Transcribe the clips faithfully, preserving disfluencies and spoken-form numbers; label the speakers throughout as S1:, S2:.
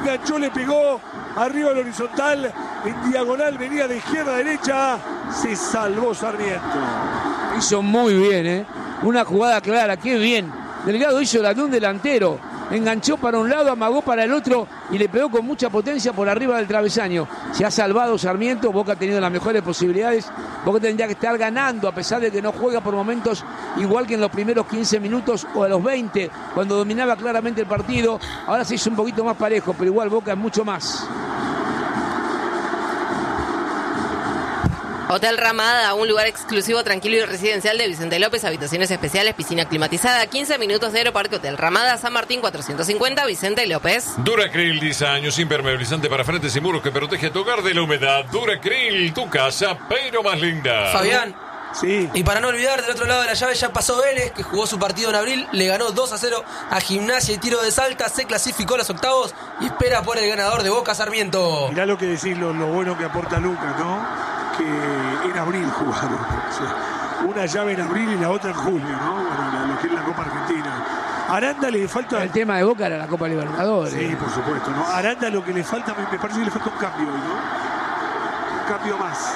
S1: enganchó, le pegó arriba al horizontal, en diagonal, venía de izquierda a derecha, se salvó Sarmiento.
S2: Hizo muy bien, ¿eh? Una jugada clara, qué bien. Delgado hizo la de un delantero, enganchó para un lado, amagó para el otro y le pegó con mucha potencia por arriba del travesaño. Se ha salvado Sarmiento, Boca ha tenido las mejores posibilidades. Boca tendría que estar ganando a pesar de que no juega por momentos igual que en los primeros quince minutos o a los veinte, cuando dominaba claramente el partido. Ahora se hizo un poquito más parejo, pero igual Boca es mucho más.
S3: Hotel Ramada, un lugar exclusivo, tranquilo y residencial de Vicente López, habitaciones especiales, piscina climatizada, quince minutos de Aeroparque Hotel Ramada, San Martín cuatrocientos cincuenta, Vicente López.
S4: Duracril, diez años, impermeabilizante para frentes y muros que protege tu hogar de la humedad. Duracril, tu casa, pero más linda.
S5: Fabián.
S1: Sí.
S5: Y para no olvidar, del otro lado de la llave ya pasó Vélez, que jugó su partido en abril, le ganó dos a cero a Gimnasia y Tiro de Salta, se clasificó a los octavos y espera por el ganador de Boca, Sarmiento.
S1: Mirá lo que decís, lo, lo bueno que aporta Lucas, ¿no? Que en abril jugaron. O sea, una llave en abril y la otra en julio, ¿no? Bueno, lo que es la Copa Argentina. Aranda le falta...
S2: El tema de Boca era la Copa Libertadores.
S1: Sí, por supuesto, ¿no? Aranda lo que le falta, me, me parece que le falta un cambio hoy, ¿no? Un cambio más.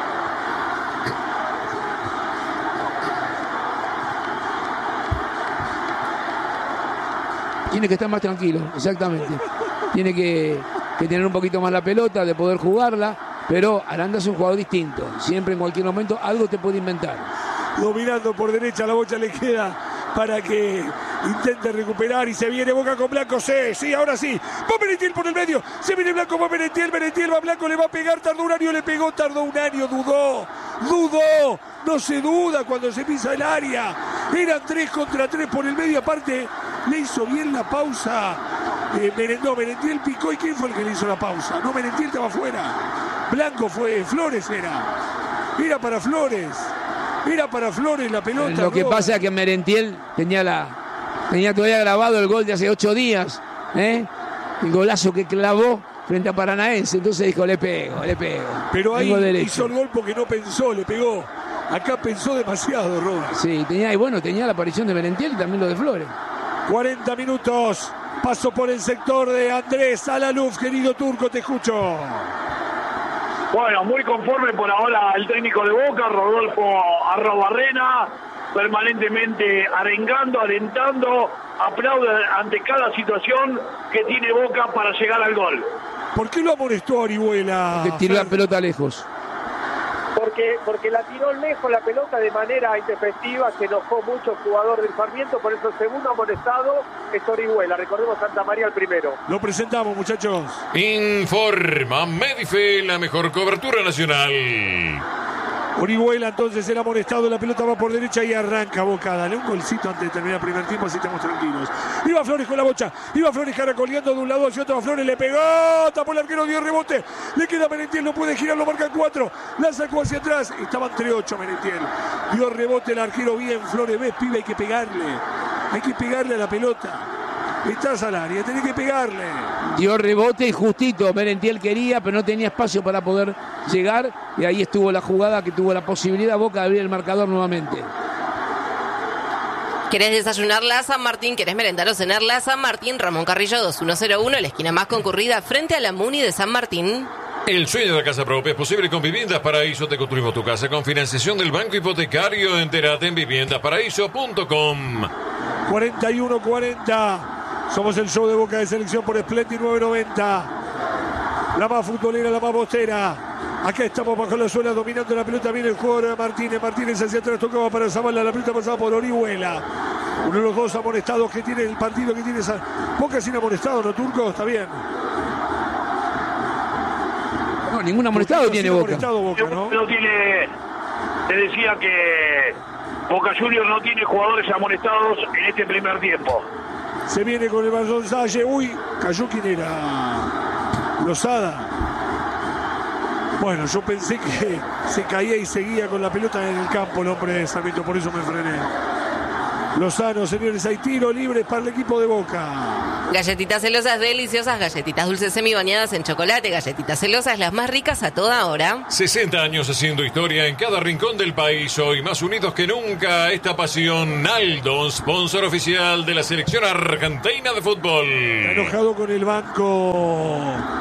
S2: Tiene que estar más tranquilo, exactamente. Tiene que, que tener un poquito más la pelota, de poder jugarla, pero Aranda es un jugador distinto. Siempre, en cualquier momento, algo te puede inventar.
S1: Dominando por derecha, la bocha le queda para que intente recuperar y se viene Boca con Blanco. Sí, sí, ahora sí. Va Merentiel por el medio. Se viene Blanco, va Merentiel, Merentiel va Blanco, le va a pegar. Tardó un año, le pegó, tardó un año, dudó, dudó. No se duda cuando se pisa el área. Eran tres contra tres por el medio, aparte. Le hizo bien la pausa. Eh, Merendó, Merentiel picó. ¿Y quién fue el que le hizo la pausa? No, Merentiel estaba afuera. Blanco fue, Flores era. Era para Flores. Era para Flores la pelota.
S2: Lo que
S1: Roda.
S2: pasa es que Merentiel tenía la tenía todavía grabado el gol de hace ocho días. ¿eh? El golazo que clavó frente a Paranaense. Entonces dijo, le pego, le pego.
S1: Pero ahí
S2: Tengo
S1: hizo el gol porque no pensó, le pegó. Acá pensó demasiado, Roda.
S2: Sí, tenía, y bueno, tenía la aparición de Merentiel y también lo de Flores.
S1: cuarenta minutos. Paso por el sector de Andrés Alaluf, querido Turco, te escucho.
S6: Bueno, muy conforme por ahora el técnico de Boca, Rodolfo Arrobarrena, permanentemente arengando, alentando, aplaude ante cada situación que tiene Boca para llegar al gol.
S1: ¿Por qué lo amonestó Orihuela?
S2: Que tiró la pelota lejos.
S7: Porque, porque la tiró lejos la pelota de manera intempestiva, se enojó mucho el jugador del Sarmiento, por eso el segundo amonestado es Orihuela. Recordemos Santa María el primero.
S1: Lo presentamos, muchachos.
S4: Informa Medife, la mejor cobertura nacional.
S1: Orihuela entonces era amonestado, la pelota va por derecha y arranca Boca. Dale un golcito antes de terminar el primer tiempo, así estamos tranquilos. Iba Flores con la bocha, iba Flores caracoleando de un lado hacia otro, Flores le pegó, tapó el arquero, dio rebote, le queda Merentiel, no puede girar, lo marca cuatro, la sacó hacia atrás, estaba entre ocho Merentiel, dio rebote el arquero bien, Flores, ves, pibe, hay que pegarle, hay que pegarle a la pelota. Estás al área, tenés que pegarle.
S2: Dio rebote y justito, Merentiel quería, pero no tenía espacio para poder llegar. Y ahí estuvo la jugada que tuvo la posibilidad Boca de abrir el marcador nuevamente.
S3: ¿Querés desayunar la San Martín? ¿Querés merendar o cenar la San Martín? Ramón Carrillo dos mil uno, la esquina más concurrida frente a la Muni de San Martín.
S4: El sueño de la casa propia es posible con Viviendas Paraíso. Te construimos tu casa con financiación del Banco Hipotecario. Entérate en viviendas paraíso punto com.
S1: cuarenta y uno cuarenta. Somos el show de Boca de Selección por Splendid nueve noventa. La más futbolera, la más bostera. Acá estamos bajo la suela dominando la pelota. Viene el jugador de Martínez. Martínez hacia atrás, tocaba para Zavala. La pelota pasaba por Orihuela. Uno de los dos amonestados que tiene el partido, que tiene esa... Boca sin amonestado, ¿no, Turco? Está bien.
S2: No, ningún amonestado tiene Boca.
S1: Amonestado Boca, ¿no?
S6: No tiene... Te decía que Boca Juniors no tiene jugadores amonestados en este primer tiempo.
S1: Se viene con el balón Salle. Uy, cayó quién era. Lozada. Bueno, yo pensé que se caía y seguía con la pelota en el campo el hombre de Sarmiento, por eso me frené. Lozano, señores, hay tiro libre para el equipo de Boca.
S3: Galletitas Celosas, deliciosas galletitas dulces semibañadas en chocolate. Galletitas Celosas, las más ricas a toda hora.
S4: sesenta años haciendo historia en cada rincón del país. Hoy más unidos que nunca. Esta pasión. Aldo, sponsor oficial de la selección argentina de fútbol.
S1: Está enojado con el banco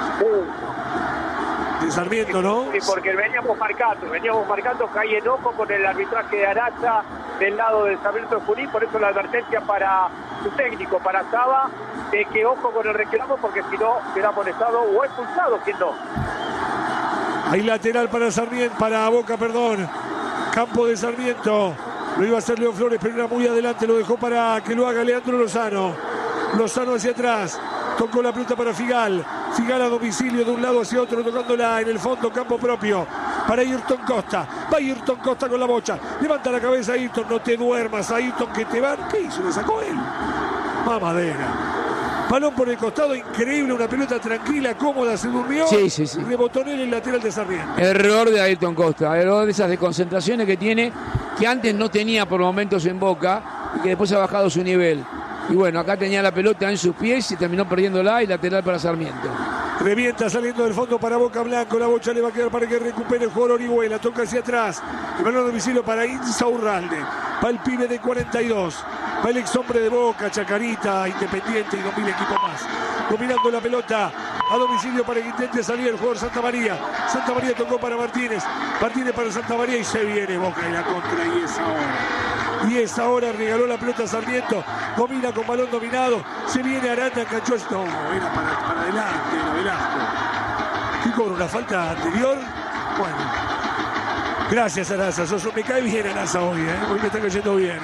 S1: de Sarmiento, ¿no?
S7: Sí, porque veníamos marcando, veníamos marcando que hay enojo con el arbitraje de Araza del lado del Sarmiento de Junín, por eso la advertencia para su técnico, para Saba, de que ojo con el reclamo, porque si no será amonestado o expulsado, ¿quién no?
S1: Hay lateral para Sarmiento, para Boca, perdón. Campo de Sarmiento. Lo iba a hacer Leo Flores, pero era muy adelante, lo dejó para que lo haga Leandro Lozano. Lozano hacia atrás. Tocó la pelota para Figal. Figal a domicilio de un lado hacia otro, tocándola en el fondo, campo propio. Para Ayrton Costa. Va Ayrton Costa con la bocha. Levanta la cabeza Ayrton. No te duermas, Ayrton, que te van. ¿Qué hizo? Le sacó él. Mamadera. Balón por el costado, increíble. Una pelota tranquila, cómoda, se durmió.
S2: Sí, sí, sí.
S1: Rebotó en el lateral de Sarmiento.
S2: Error de Ayrton Costa. Error de esas desconcentraciones que tiene, que antes no tenía por momentos en Boca y que después ha bajado su nivel. Y bueno, acá tenía la pelota en sus pies y terminó perdiéndola, y lateral para Sarmiento.
S1: Revienta saliendo del fondo para Boca Blanco. La bocha le va a quedar para que recupere el jugador Orihuela. Toca hacia atrás. El balón a domicilio para Insaurralde. Va el pibe de cuarenta y dos. Va el ex hombre de Boca, Chacarita, Independiente y dos mil equipos más. Dominando la pelota a domicilio para que intente salir el jugador Santa María. Santa María tocó para Martínez. Martínez para Santa María y se viene Boca en la contra. Y es ahora. Y es ahora. Regaló la pelota a Sarmiento. Domina con balón dominado. Se viene Aranda, enganchó esto. No, era para, para adelante, era Velasco. ¿Qué cobra? ¿Una falta anterior? Bueno. Gracias, Araza. Sos, me cae bien Araza hoy, ¿eh? Hoy me está cayendo bien,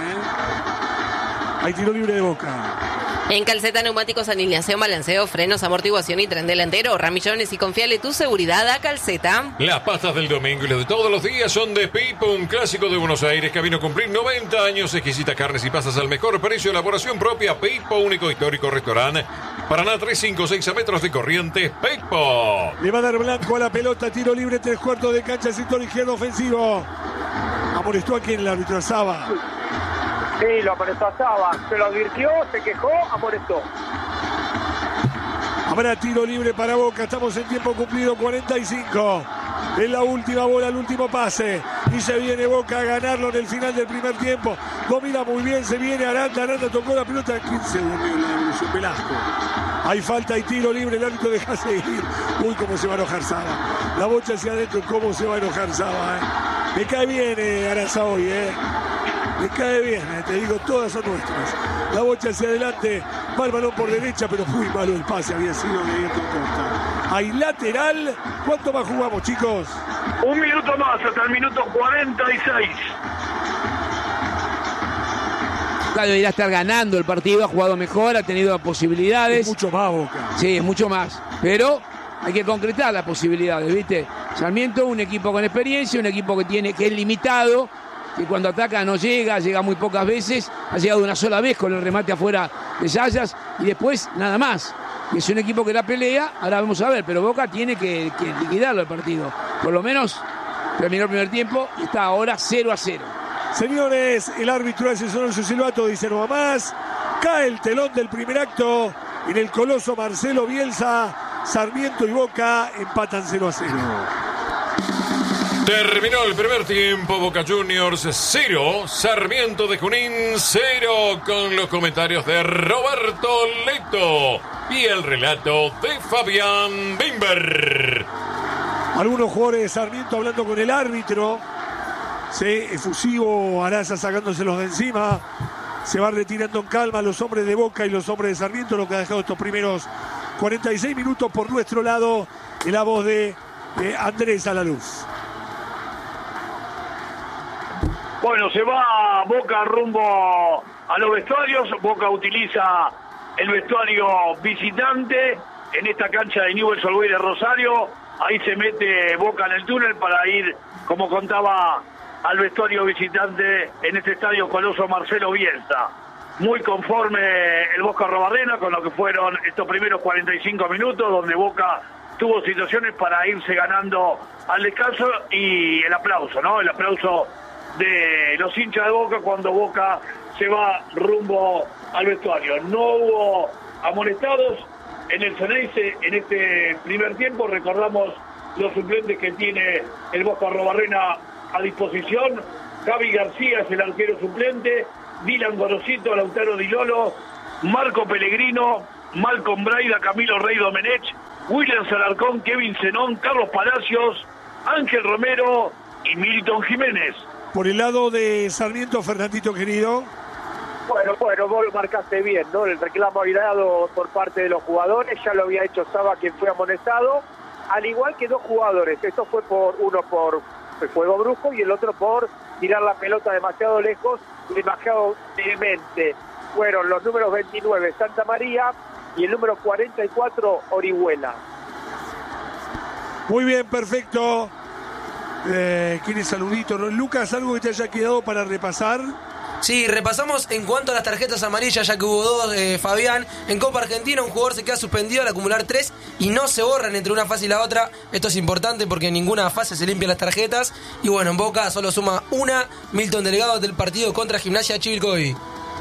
S1: ¿eh? Hay tiro libre de Boca.
S3: En Calceta Neumáticos, alineación, balanceo, frenos, amortiguación y tren delantero. Ramillones y confiale tu seguridad a Calceta.
S4: Las pastas del domingo y las de todos los días son de Pipo, un clásico de Buenos Aires que vino a cumplir noventa años. Exquisitas carnes y pastas al mejor precio. Elaboración propia. Pipo, único histórico restaurante. Paraná, tres cinco seis a metros de Corrientes. Pipo.
S1: Le va a dar Blanco a la pelota. Tiro libre, tres cuartos de cancha. Sector izquierdo ofensivo. Amonestó a quien el árbitro Saba.
S7: Sí, lo amonestó a Saba. Se lo advirtió, se quejó, amonestó.
S1: Habrá tiro libre para Boca. Estamos en tiempo cumplido, cuarenta y cinco. Es la última bola, el último pase. Y se viene Boca a ganarlo en el final del primer tiempo. Domina muy bien, se viene Aranda. Aranda tocó la pelota. ¿Quién se durmió en la devolución? Velasco. Hay falta y tiro libre. El árbitro deja seguir. Uy, cómo se va a enojar Saba. La bocha hacia adentro. Cómo se va a enojar Saba, eh. Me cae bien eh, Araza hoy, eh. Me cae bien, eh. Te digo, todas son nuestras. La bocha hacia adelante. Va el balón por derecha, pero muy malo el pase. Había sido de Ayrton Costa. Hay lateral. ¿Cuánto más jugamos, chicos?
S6: Un minuto más, hasta el minuto cuarenta y seis.
S2: Debería estar ganando el partido, ha jugado mejor, ha tenido posibilidades.
S1: Es mucho más Boca.
S2: Sí, es mucho más. Pero hay que concretar las posibilidades, ¿viste? Sarmiento, un equipo con experiencia, un equipo que tiene que es limitado, que cuando ataca no llega, llega muy pocas veces, ha llegado una sola vez con el remate afuera de Sayas y después nada más. Y es un equipo que la pelea, ahora vamos a ver, pero Boca tiene que, que liquidarlo el partido. Por lo menos terminó el primer tiempo y está ahora cero a cero.
S1: Señores, el árbitro hace sonó su silbato, dice no va más. Cae el telón del primer acto en el coloso Marcelo Bielsa. Sarmiento y Boca empatan cero a cero.
S4: Terminó el primer tiempo, Boca Juniors cero, Sarmiento de Junín cero, con los comentarios de Roberto Leto y el relato de Fabián Bimber.
S1: Algunos jugadores de Sarmiento hablando con el árbitro. Sí, efusivo, Araza sacándoselos de encima. Se va retirando en calma los hombres de Boca y los hombres de Sarmiento, lo que ha dejado estos primeros cuarenta y seis minutos por nuestro lado, en la voz de, de Andrés Alaluz.
S6: Bueno, se va Boca rumbo a los vestuarios. Boca utiliza el vestuario visitante en esta cancha de Newell's Old Boys de Rosario. Ahí se mete Boca en el túnel para ir, como contaba, al vestuario visitante en este estadio coloso Marcelo Bielsa. Muy conforme el Boca Arrobarrena con lo que fueron estos primeros cuarenta y cinco minutos, donde Boca tuvo situaciones para irse ganando al descanso, y el aplauso, ¿no? El aplauso de los hinchas de Boca cuando Boca se va rumbo al vestuario. No hubo amonestados. En el Ceneice, en este primer tiempo, recordamos los suplentes que tiene el Boca Arrobarrena a disposición. Javi García es el arquero suplente, Dylan Gorosito, Lautaro Di Lolo, Marco Pellegrino, Malcolm Braida, Camilo Rey Domenech, William Alarcón, Kevin Zenón, Carlos Palacios, Ángel Romero y Milton Jiménez.
S1: Por el lado de Sarmiento, Fernandito querido.
S7: Bueno, bueno, vos lo marcaste bien, ¿no? El reclamo aislado por parte de los jugadores, ya lo había hecho Saba, quien fue amonestado, al igual que dos jugadores. Esto fue por uno por fuego brusco y el otro por tirar la pelota demasiado lejos, demasiado vehemente. Fueron los números veintinueve, Santa María, y el número cuarenta y cuatro, Orihuela.
S1: Muy bien, perfecto. Eh, ¿Quiere saludito? Lucas, ¿algo que te haya quedado para repasar?
S5: Sí, repasamos en cuanto a las tarjetas amarillas, ya que hubo dos, eh, Fabián. En Copa Argentina un jugador se queda suspendido al acumular tres y no se borran entre una fase y la otra. Esto es importante porque en ninguna fase se limpian las tarjetas. Y bueno, en Boca solo suma una, Milton Delgado, del partido contra Gimnasia de Chivilcoy.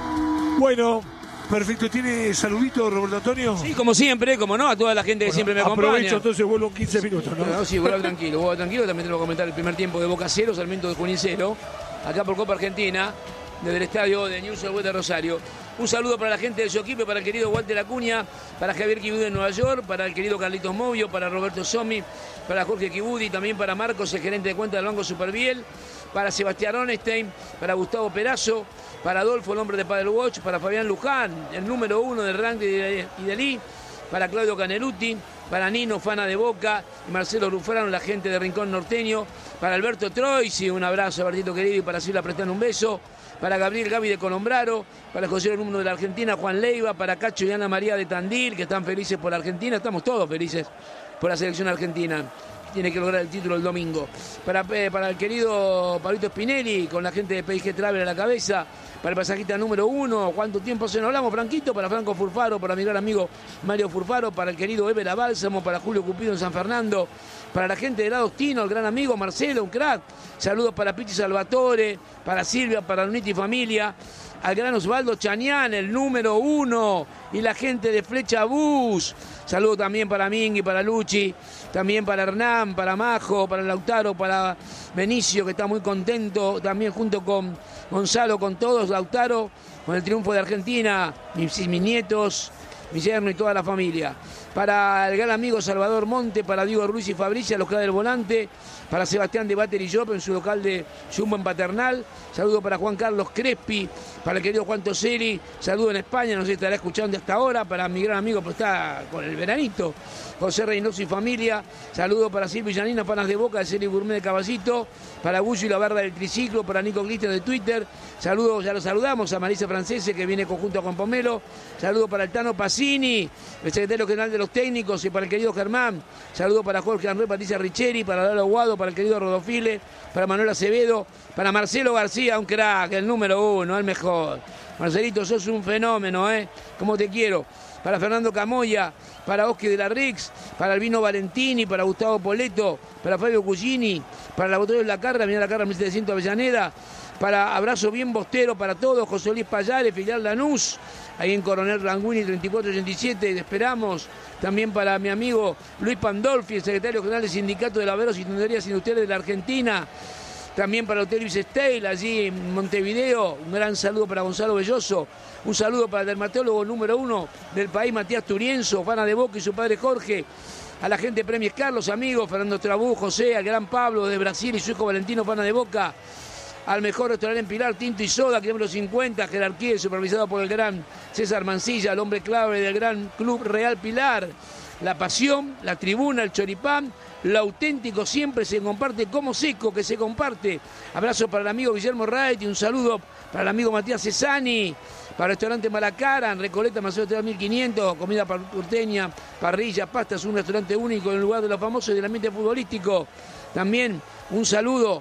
S1: Bueno, perfecto. ¿Tiene saludito, Roberto Antonio?
S2: Sí, como siempre, como no, a toda la gente que
S1: bueno,
S2: siempre me acompaña.
S1: Aprovecho, entonces vuelvo quince minutos, ¿no?
S2: No, sí, vuelvo tranquilo, vuelvo tranquilo. También tengo que comentar el primer tiempo de Boca cero, Sarmiento de Junín cero, acá por Copa Argentina, desde el estadio de News Old Boys de Rosario. Un saludo para la gente de su equipo, para el querido Walter Acuña, para Javier Kibudi en Nueva York, para el querido Carlitos Movio, para Roberto Somi, para Jorge Kibudi, también para Marcos, el gerente de cuenta del Banco Superviel, para Sebastián Onestein, para Gustavo Perazo, para Adolfo, el hombre de Padel Watch, para Fabián Luján, el número uno del ranking de Idelí, para Claudio Caneruti, para Nino, Fana de Boca, y Marcelo Rufarano, la gente de Rincón Norteño, para Alberto Troisi, un abrazo, Albertito querido, y para Silvia Prestán un beso, para Gabriel Gavi de Colombraro, para el consejero número de la Argentina, Juan Leiva, para Cacho y Ana María de Tandil, que están felices por la Argentina, estamos todos felices por la selección argentina. Tiene que lograr el título el domingo. Para, eh, para el querido Pablito Spinelli, con la gente de P I G Travel a la cabeza. Para el pasajista número uno, ¿cuánto tiempo se nos hablamos, Franquito? Para Franco Furfaro, para mi gran amigo Mario Furfaro, para el querido Ever Bálsamo, para Julio Cupido en San Fernando, para la gente de Ladostino, el gran amigo Marcelo, un crack. Saludos para Pichi Salvatore, para Silvia, para Uniti Familia, al gran Osvaldo Chañán, el número uno, y la gente de Flecha Bus. Saludos también para Mingui, para Luchi, también para Hernán, para Majo, para Lautaro, para Benicio, que está muy contento, también junto con Gonzalo, con todos, Lautaro, con el triunfo de Argentina, mis, mis nietos, mi yerno y toda la familia. Para el gran amigo Salvador Monte, para Diego Ruiz y Fabricia, los claves del volante, para Sebastián de Bater y Job en su local de Jumbo en Paternal. Saludo para Juan Carlos Crespi, para el querido Juan Toseri, saludo en España, no sé si estará escuchando hasta ahora, para mi gran amigo, pues está con el veranito, José Reynoso y familia. Saludo para Silvio y Janina, panas de Boca, de Serie Gourmet de Caballito, para Gullo y la Barra del Triciclo, para Nico Glister de Twitter. Saludos, ya lo saludamos, a Marisa Francese, que viene conjunto con Pomelo. Saludo para el Tano Pacini, el secretario general de los técnicos, y para el querido Germán. Saludo para Jorge Andrés, Patricia Richeri, para Lalo Guado, para el querido Rodofile, para Manuel Acevedo, para Marcelo García, un crack, el número uno, el mejor. Marcelito, sos un fenómeno, ¿eh? Como te quiero. Para Fernando Camoya, para Oscar de la Rix, para Albino Valentini, para Gustavo Poleto, para Fabio Cugini, para la Botella de la Carra, mirá la Carra mil setecientos Avellaneda, para Abrazo Bien Bostero para todos, José Luis Payares, filial Lanús, ahí en Coronel Ranguini treinta y cuatro ochenta y siete, te esperamos. También para mi amigo Luis Pandolfi, el secretario general del Sindicato de Laveros y Tenderías Industriales de la Argentina. También para el Hotel Luis Estel, allí en Montevideo. Un gran saludo para Gonzalo Belloso. Un saludo para el dermatólogo número uno del país, Matías Turienzo, Fana de Boca y su padre Jorge. A la gente de Premios Carlos, amigos, Fernando Trabú, José, al gran Pablo de Brasil y su hijo Valentino, Fana de Boca. Al mejor restaurante en Pilar, Tinto y Soda, kilómetro cincuenta, jerarquía, supervisado por el gran César Mancilla, el hombre clave del gran Club Real Pilar. La pasión, la tribuna, el choripán, lo auténtico siempre se comparte como seco que se comparte. Abrazo para el amigo Guillermo Wright y un saludo para el amigo Matías Cesani, para el restaurante Malacara, en Recoleta, Maceo tres mil quinientos, comida porteña, parrilla, pastas, un restaurante único en el lugar de los famosos y del ambiente futbolístico. También un saludo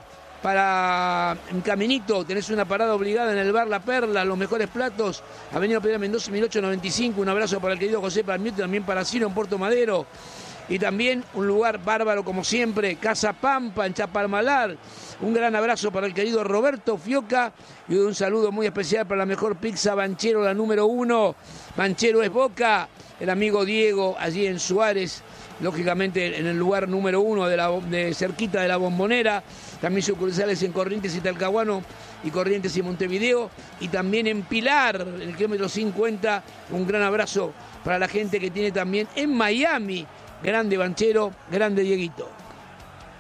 S2: para un Caminito, tenés una parada obligada en el bar La Perla, los mejores platos, Avenida Pedro Mendoza mil ochocientos noventa y cinco, un abrazo para el querido José Palmito, también para Ciro en Puerto Madero. Y también un lugar bárbaro como siempre, Casa Pampa en Chapalmalar. Un gran abrazo para el querido Roberto Fioca y un saludo muy especial para la mejor pizza Banchero, la número uno. Banchero es Boca, el amigo Diego allí en Suárez, lógicamente en el lugar número uno de, la, de cerquita de la Bombonera. También sucursales en Corrientes y Talcahuano y Corrientes y Montevideo. Y también en Pilar, en el kilómetro cincuenta. Un gran abrazo para la gente que tiene también en Miami. Grande Banchero, grande Dieguito.